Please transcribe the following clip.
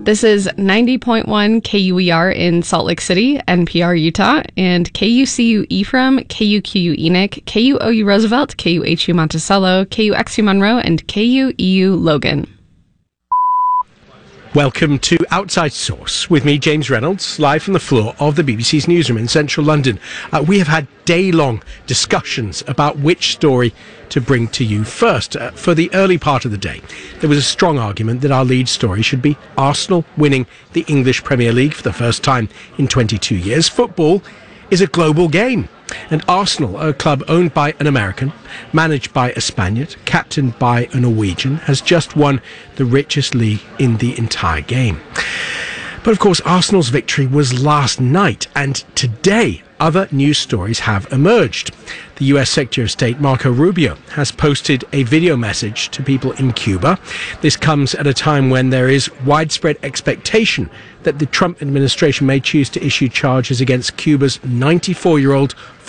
This is 90.1 KUER in Salt Lake City, NPR Utah, and KUCU Ephraim, KUQU Enoch, KUOU Roosevelt, KUHU Monticello, KUXU Monroe, and KUEU Logan. Welcome to Outside Source with me, James Reynolds, live from the floor of the BBC's newsroom in central London. We have had day-long discussions about which story to bring to you first. For the early part of the day, there was a strong argument that our lead story should be Arsenal winning the English Premier League for the first time in 22 years. Football is a global game. And Arsenal, a club owned by an American, managed by a Spaniard, captained by a Norwegian, has just won the richest league in the entire game. But of course, Arsenal's victory was last night, and today other news stories have emerged. The US Secretary of State Marco Rubio has posted a video message to people in Cuba. This comes at a time when there is widespread expectation that the Trump administration may choose to issue charges against Cuba's 94-year-old